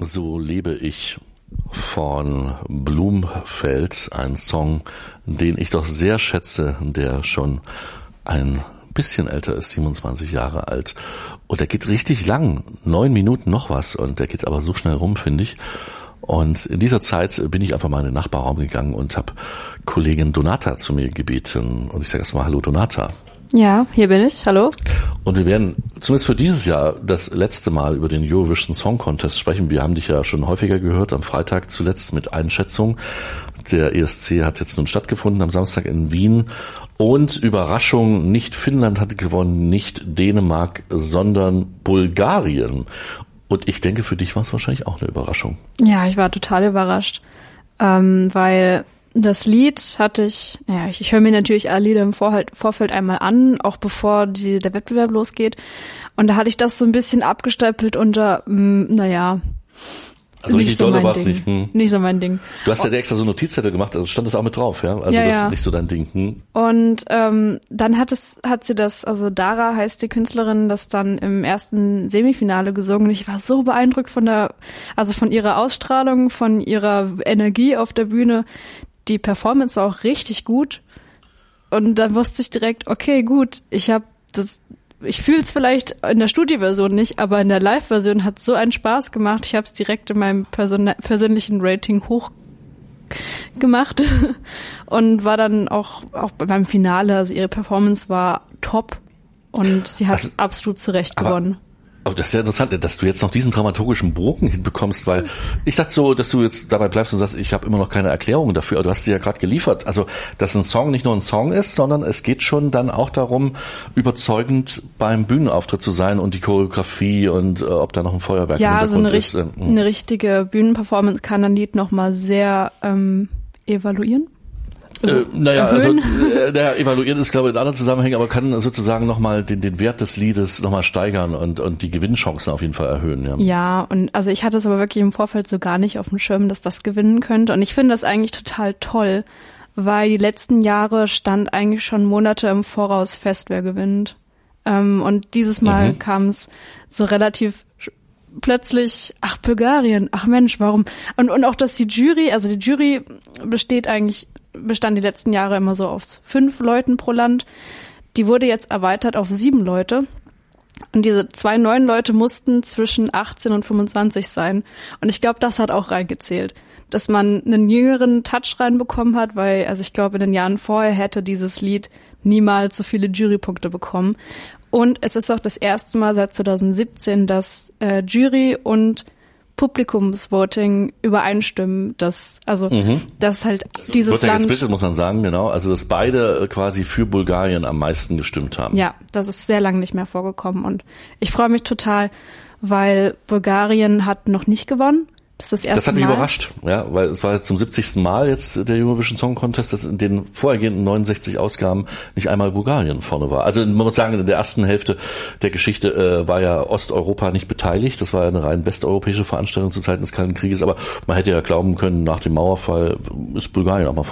So lebe ich von Blumfeld, ein Song, den ich doch sehr schätze, der schon ein bisschen älter ist, 27 Jahre alt. Und der geht richtig lang, 9 Minuten noch was, und der geht aber so schnell rum, finde ich. Und in dieser Zeit bin ich einfach mal in den Nachbarraum gegangen und habe Kollegin Donata zu mir gebeten. Und ich sage erst mal, hallo Donata. Ja, hier bin ich. Hallo. Und wir werden zumindest für dieses Jahr das letzte Mal über den Eurovision Song Contest sprechen. Wir haben dich ja schon häufiger gehört, am Freitag zuletzt mit Einschätzung. Der ESC hat jetzt nun stattgefunden am Samstag in Wien. Und Überraschung, nicht Finnland hat gewonnen, nicht Dänemark, sondern Bulgarien. Und ich denke, für dich war es wahrscheinlich auch eine Überraschung. Ja, ich war total überrascht, weil das Lied hatte ich höre mir natürlich alle Lieder im Vorfeld einmal an, auch bevor der Wettbewerb losgeht. Und da hatte ich das so ein bisschen abgestempelt unter, also richtig dolle war es nicht. Nicht so mein Ding. Du hast ja extra so Notizzettel gemacht, also stand das auch mit drauf, ja? Also das ist nicht so dein Ding. Und dann hat sie das, also Dara heißt die Künstlerin, das dann im ersten Semifinale gesungen. Und ich war so beeindruckt von ihrer Ausstrahlung, von ihrer Energie auf der Bühne. Die Performance war auch richtig gut. Und dann wusste ich direkt, okay, gut, ich fühle es vielleicht in der Studioversion nicht, aber in der Live-Version hat es so einen Spaß gemacht. Ich habe es direkt in meinem persönlichen Rating hoch gemacht und war dann auch beim Finale, also ihre Performance war top und sie hat absolut zu Recht gewonnen. Aber das ist ja interessant, dass du jetzt noch diesen dramaturgischen Bogen hinbekommst, weil ich dachte so, dass du jetzt dabei bleibst und sagst, ich habe immer noch keine Erklärung dafür, aber du hast sie ja gerade geliefert. Also, dass ein Song nicht nur ein Song ist, sondern es geht schon dann auch darum, überzeugend beim Bühnenauftritt zu sein und die Choreografie und ob da noch ein Feuerwerk im Hintergrund ist. Eine richtige Bühnenperformance kann ein Lied nochmal sehr evaluieren. Evaluieren ist, glaube ich, in anderen Zusammenhängen, aber kann sozusagen nochmal den Wert des Liedes nochmal steigern und die Gewinnchancen auf jeden Fall erhöhen. Ja, und also ich hatte es aber wirklich im Vorfeld so gar nicht auf dem Schirm, dass das gewinnen könnte. Und ich finde das eigentlich total toll, weil die letzten Jahre stand eigentlich schon Monate im Voraus fest, wer gewinnt. Und dieses Mal kam es so relativ plötzlich, Bulgarien, Mensch, warum? Und auch, dass die Jury bestand die letzten Jahre immer so aus 5 Leuten pro Land. Die wurde jetzt erweitert auf 7 Leute. Und diese 2 neuen Leute mussten zwischen 18 und 25 sein. Und ich glaube, das hat auch reingezählt. Dass man einen jüngeren Touch reinbekommen hat, weil, also ich glaube, in den Jahren vorher hätte dieses Lied niemals so viele Jurypunkte bekommen. Und es ist auch das erste Mal seit 2017, dass Jury und Publikumsvoting übereinstimmen, dass halt dieses Land gesplittet, muss man sagen, genau, also dass beide quasi für Bulgarien am meisten gestimmt haben. Ja, das ist sehr lange nicht mehr vorgekommen und ich freue mich total, weil Bulgarien hat noch nicht gewonnen. Das hat mich überrascht, ja, weil es war jetzt zum 70. Mal jetzt der Eurovision Song Contest, dass in den vorhergehenden 69 Ausgaben nicht einmal Bulgarien vorne war. Also man muss sagen, in der ersten Hälfte der Geschichte war ja Osteuropa nicht beteiligt. Das war ja eine rein westeuropäische Veranstaltung zu Zeiten des Kalten Krieges. Aber man hätte ja glauben können, nach dem Mauerfall ist Bulgarien auch mal